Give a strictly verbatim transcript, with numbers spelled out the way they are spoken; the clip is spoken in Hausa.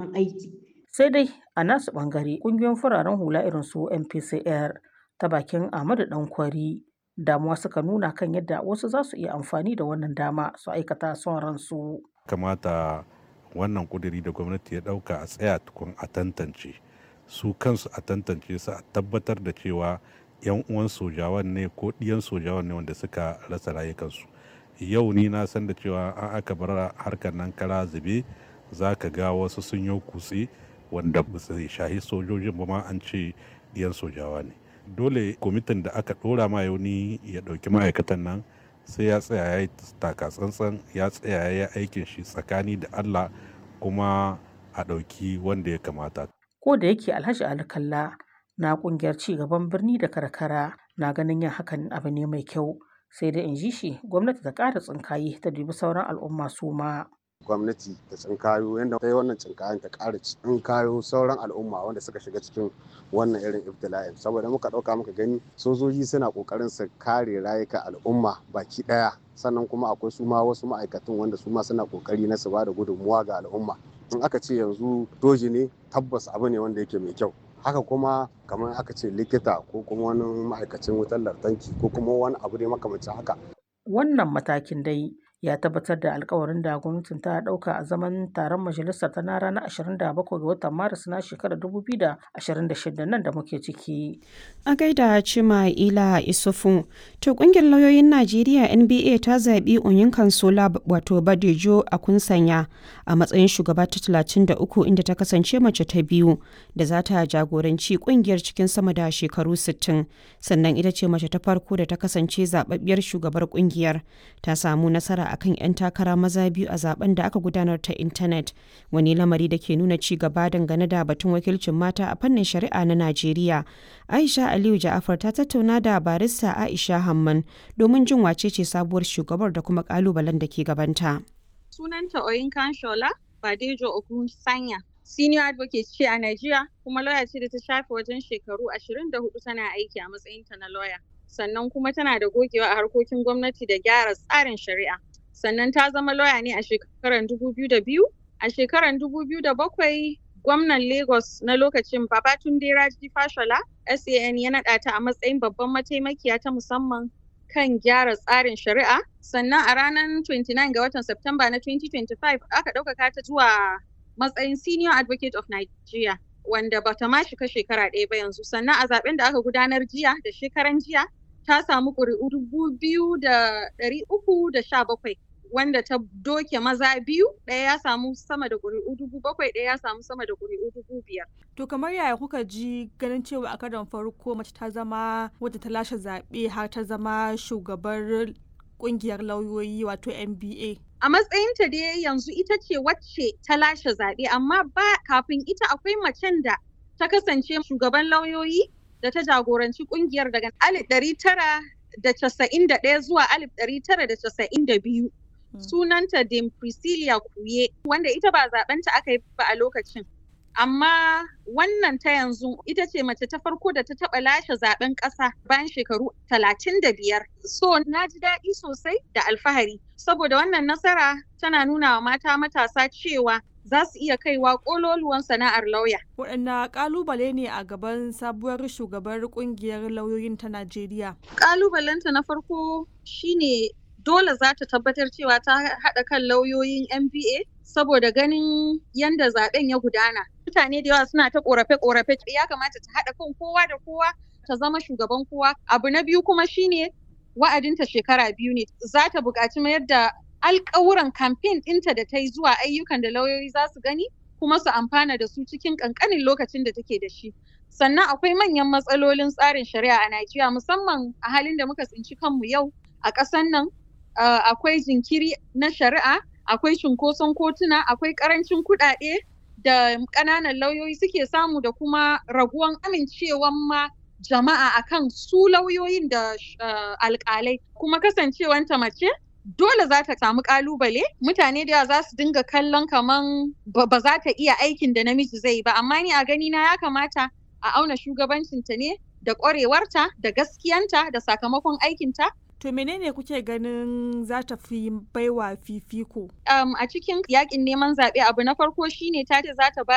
wannan aiki. Sai dai a nasu ɓangare ƙungiyoyin fararen hula irin su M P C R ta bakin Ahmadu Dankwari damuwa suka nuna kan yadda wasu za su iya amfani da wannan dama su aikata son ransu. Kamata wannan kuduri da gwamnati ya ɗauka a tsaya tukun a tantance su kansu a tantance su a tabbatar da cewa 'yan uwan sojawan ne ko ɗiyan sojawan ne wanda suka rasa rayukansu. Yau ni na san da cewa an aka bar harkar nan kara zube za ka ga wasu sun yi kutse wanda ba su shahi sojojin ba ma an ce ɗiyan sojawa ne. Dole kwamitin da aka ɗora ma yauni ya ɗauki ma'aikatan nan sai ya tsaya ya yi taka tsantsan ya tsaya ya yi aikin shi tsakani da Allah kuma a ɗauki wanda ya kamata. Ko da yake Alhaji Ali Kalla na ƙungiyar ci gaban birni da karkara na ganin yin hakan abu ne mai kyau, sai dai in ji shi gwamnati ta ƙara tsinkaye ta dubi sauran al'umma su ma. Gwamnati ta tsinkayo yadda ta yi wannan tsinkayen ta ƙara tsinkayo sauran al'umma wanda suka shiga cikin wannan irin ibtila'in, saboda muka ɗauka muka gani sojoji suna ƙoƙarin su kare rayuka al'umma baki ɗaya, sannan kuma akwai su ma wasu ma'aikatan wanda su ma suna ƙoƙari na su ba da gudunmuwa ga al'umma. In aka ce yanzu doji ne tabbas abu ne wanda yake mai kyau, haka kuma kamar aka ce likita ko kuma wani ma'aikacin wutar lantarki ko kuma wani abu ne makamancin haka. Wannan matakin dai ya tabbatar da alkawarin da gwamnatin ta ɗauka a zaman taron majalisar ta na ranar ashirin da bakwai ga watan Maris na shekarar dubu biyu da ashirin da shida nan da muke ciki. A gaida Cima Ila Isufu, to ƙungiyar lauyoyin Najeriya N B A ta zaɓi Onyinkan Sola wato Badejo a Kunsanya a matsayin shugaba ta talatin da uku inda ta kasance mace ta biyu da za ta jagoranci ƙungiyar cikin sama da shekaru sittin. Sannan ita ce mace ta farko da ta kasance zaɓaɓɓiyar shugabar ƙungiyar. Ta samu nasara akan 'yan takara maza biyu a zaben da aka gudanar ta intanet, wani lamari da ke nuna ci gaba dangane da batun wakilcin mata a fannin shari'a na Najeriya. Aisha Aliyu Ja'afar ta tattauna da barista Aisha Hamman domin jin wace ce sabuwar shugabar da kuma kalubalen da ke gabanta. Sunanta Oyinkan Shola Badejo Ogunsanya, senior advocate ce a Najeriya kuma lawyer ce da ta shafe wajen shekaru ashirin da hudu tana aiki a matsayinta na lawyer. Sannan kuma tana da gogewa a harkokin gwamnati da gyara tsarin shari'a. Sannan ta zama lawyer ne a shekarar dubu biyu da biyu. A shekarar dubu biyu da bakwai, gwamnan Lagos na lokacin Babatunde Raji Fashola S A N ya naɗa ta a matsayin babban mataimakiya ta musamman kan gyara tsarin shari'a. Sannan a ranar twenty-nine ga watan Septemba na twenty twenty-five aka ɗaukaka ta zuwa matsayin Senior Advocate of Nigeria, wanda bata ma shiga shekara ɗaya ba yanzu. Sannan a zaben da aka gudanar jiya da shekaran jiya ta samu ƙuri'u dubu biyu da ɗari uku da sha bakwai, wanda ta doke maza biyu, ɗaya ya samu sama da ƙuri'u dubu bakwai, ɗaya ya samu sama da ƙuri'u dubu biyar. To kamar yaya kuka ji ganin cewa a karon farko mace ta zama wadda ta lashe zaɓe har ta zama shugabar ƙungiyar lauyoyi wato N B A? A matsayinta dai yanzu ita ce wacce ta lashe zaɓe, amma ba kafin ita akwai macen da ta kasance shugaban lauyoyi da ta jagoranci kungiyar daga alif ɗari tara da casa'in da ɗaya zuwa alif ɗari tara da casa'in da biyu. Hmm. Sunanta Dame Priscilla Kuye, wanda ita ba zaɓenta aka yi ba a lokacin. Amma wannan ta yanzu ita ce mace ta farko da ta taɓa lashe zaɓen ƙasa bayan shekaru talatin da biyar. So na ji daɗi sosai da alfahari, saboda wannan nasara tana nuna wa mata matasa cewa za su iya kaiwa ƙololuwan sana'ar lauya. Waɗanne ƙalubale ne a gaban sabuwar shugabar ƙungiyar lauyoyin ta Najeriya? Ƙalubalenta na farko shine dole za ta tabbatar cewa ta haɗa kan lauyoyin N B A, saboda ganin yanda zaɓen ya gudana. Mutane da yawa suna ta ƙorafe-ƙorafe, ya kamata ta haɗa kan kowa da kowa ta zama shugaban kowa. Abu na biyu kuma shine wa'adinta shekara biyu ne. Za ta buƙaci mayar da alƙawuran kamfen ɗinta da ta yi zuwa ayyukan da lauyoyi za su gani kuma su amfana da su cikin ƙanƙanin lokacin da take da shi. Sannan akwai manyan matsalolin tsarin shari'a a Najeriya, musamman a halin da muka tsinci kanmu yau a ƙasan nan. Uh, akwai jinkiri na shari'a, akwai cunkoson kotuna, akwai ƙarancin kuɗaɗe da ƙananan lauyoyi suke samu da kuma raguwan amincewan ma jama'a akan su lauyoyin da uh, alƙalai. Kuma kasancewanta mace dole za ta samu ƙalubale. Mutane da yawa za su dinga kallon kaman ba za ta iya aikin da namiji zai ba, amma ni a gani na ya kamata a auna shugabancinta ne da ƙwarewarta da gaskiyanta da sakamakon aikinta. To menene kuke ganin za ta fi baiwa fifiko? Um, a cikin yakin neman zaɓe abu na farko shine ta ce za ta ba